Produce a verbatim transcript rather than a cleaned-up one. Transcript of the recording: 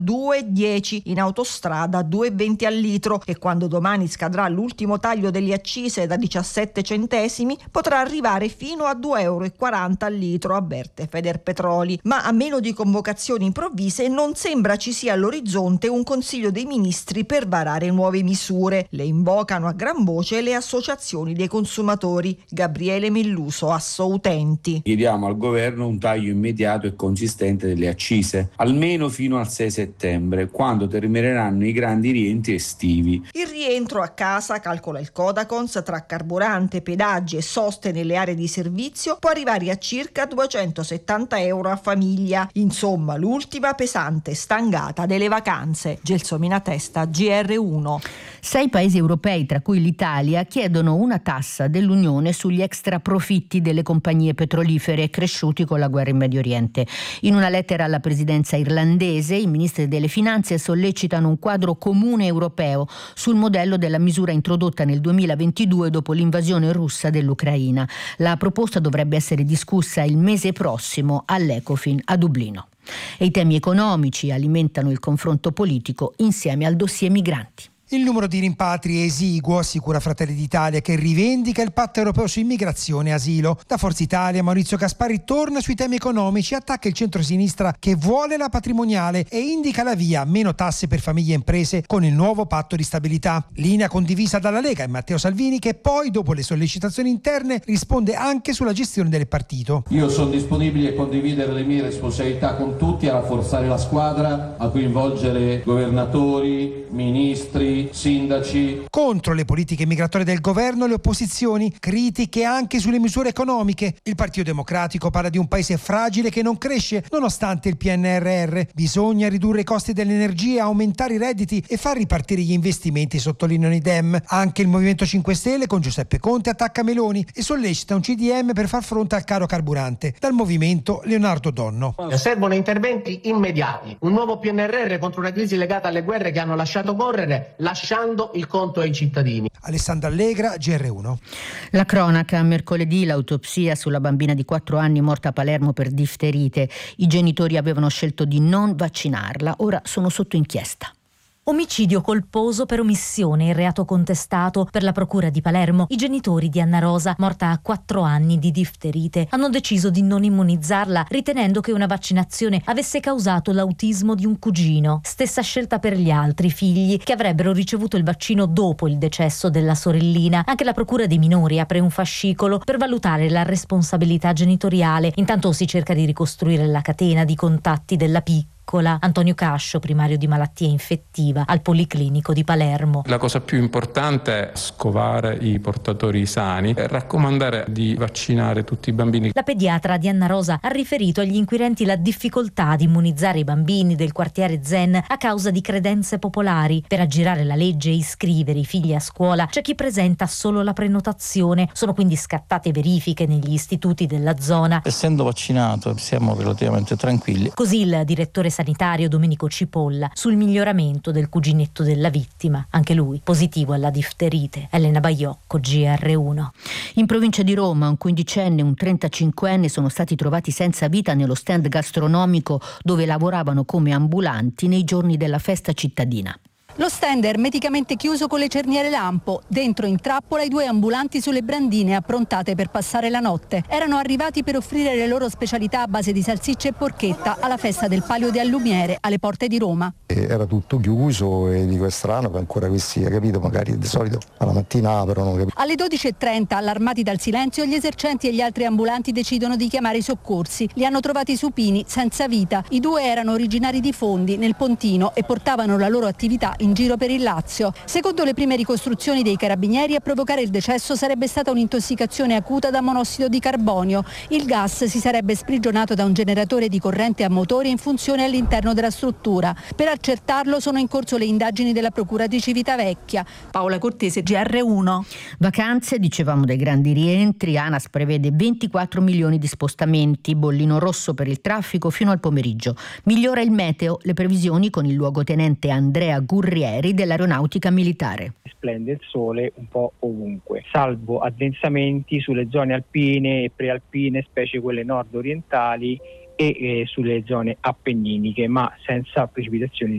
due e dieci, in autostrada due e venti al litro, e quando domani scadrà l'ultimo taglio delle accise da diciassette centesimi potrà arrivare fino a due euro e quaranta al litro, avverte Federpetroli. Ma a meno di convocazioni improvvise non sembra ci sia all'orizzonte un Consiglio dei Ministri per varare nuove misure. Le invocano a gran voce le associazioni dei consumatori. Gabriele Milluso, Assoutenti. Chiediamo al governo un taglio immediato e consistente delle accise, almeno fino al sei settembre, quando termineranno i grandi rientri estivi. Il rientro a casa, calcola il Codacons, tra carburante, pedaggi e soste nelle aree di servizio può arrivare a circa duecentosettanta euro a famiglia. Insomma, l'ultima pesante stangata delle vacanze. Gelsomina Testa, G R uno. Sei paesi europei, tra cui l'Italia, chiedono una tassa dell'Unione sugli extra profitti delle compagnie petrolifere cresciuti con la guerra in Medio Oriente. In una lettera alla presidenza irlandese, i ministri delle finanze sollecitano un quadro comune europeo sul modello della misura introdotta nel duemilaventidue dopo l'invasione russa dell'Ucraina. La proposta dovrebbe essere discussa il mese prossimo all'Ecofin a Dublino. E i temi economici alimentano il confronto politico insieme al dossier migranti. Il numero di rimpatri è esiguo, assicura Fratelli d'Italia, che rivendica il patto europeo su immigrazione e asilo. Da Forza Italia Maurizio Gaspari torna sui temi economici, attacca il centrosinistra che vuole la patrimoniale e indica la via a meno tasse per famiglie e imprese con il nuovo patto di stabilità. Linea condivisa dalla Lega e Matteo Salvini, che poi, dopo le sollecitazioni interne, risponde anche sulla gestione del partito. Io sono disponibile a condividere le mie responsabilità con tutti, a rafforzare la squadra, a coinvolgere governatori, ministri, sindaci. Contro le politiche migratorie del governo le opposizioni, critiche anche sulle misure economiche. Il Partito Democratico parla di un paese fragile che non cresce nonostante il P N R R. Bisogna ridurre i costi dell'energia, aumentare i redditi e far ripartire gli investimenti, sottolineano i Dem. Anche il Movimento cinque Stelle con Giuseppe Conte attacca Meloni e sollecita un C D M per far fronte al caro carburante. Dal Movimento Leonardo Donno. Servono interventi immediati, un nuovo P N R R contro una crisi legata alle guerre che hanno lasciato correre, lasciando il conto ai cittadini. Alessandro Allegra, G R uno. La cronaca, mercoledì l'autopsia sulla bambina di quattro anni morta a Palermo per difterite. I genitori avevano scelto di non vaccinarla, ora sono sotto inchiesta. Omicidio colposo per omissione, il reato contestato per la procura di Palermo. I genitori di Anna Rosa, morta a quattro anni di difterite, hanno deciso di non immunizzarla, ritenendo che una vaccinazione avesse causato l'autismo di un cugino. Stessa scelta per gli altri figli che avrebbero ricevuto il vaccino dopo il decesso della sorellina. Anche la procura dei minori apre un fascicolo per valutare la responsabilità genitoriale. Intanto si cerca di ricostruire la catena di contatti della piccola. Antonio Cascio, primario di malattia infettiva al Policlinico di Palermo. La cosa più importante è scovare i portatori sani e raccomandare di vaccinare tutti i bambini. La pediatra di Anna Rosa ha riferito agli inquirenti la difficoltà di immunizzare i bambini del quartiere Zen a causa di credenze popolari. Per aggirare la legge e iscrivere i figli a scuola c'è chi presenta solo la prenotazione. Sono quindi scattate verifiche negli istituti della zona. Essendo vaccinato siamo relativamente tranquilli. Così il direttore sanitario Domenico Cipolla sul miglioramento del cuginetto della vittima, anche lui positivo alla difterite. Elena Baiocco, G R uno. In provincia di Roma un quindicenne e un trentacinquenne sono stati trovati senza vita nello stand gastronomico dove lavoravano come ambulanti nei giorni della festa cittadina. Lo stand è ermeticamente chiuso con le cerniere lampo. Dentro in trappola i due ambulanti sulle brandine approntate per passare la notte. Erano arrivati per offrire le loro specialità a base di salsicce e porchetta alla festa del Palio de Allumiere alle porte di Roma. Era tutto chiuso e dico è strano che ancora questi, capito, magari di solito alla mattina aprono. Capito? Alle dodici e trenta, allarmati dal silenzio, gli esercenti e gli altri ambulanti decidono di chiamare i soccorsi. Li hanno trovati supini, senza vita. I due erano originari di Fondi, nel Pontino, e portavano la loro attività in giro per il Lazio. Secondo le prime ricostruzioni dei carabinieri, a provocare il decesso sarebbe stata un'intossicazione acuta da monossido di carbonio. Il gas si sarebbe sprigionato da un generatore di corrente a motore in funzione all'interno della struttura. Per accertarlo sono in corso le indagini della Procura di Civitavecchia. Paola Cortese, G R uno. Vacanze, dicevamo dei grandi rientri. ANAS prevede ventiquattro milioni di spostamenti, bollino rosso per il traffico fino al pomeriggio. Migliora il meteo, le previsioni con il luogotenente Andrea Gurrieri dell'Aeronautica Militare. Splende il sole un po' ovunque, salvo addensamenti sulle zone alpine e prealpine, specie quelle nord-orientali, e eh, sulle zone appenniniche, ma senza precipitazioni.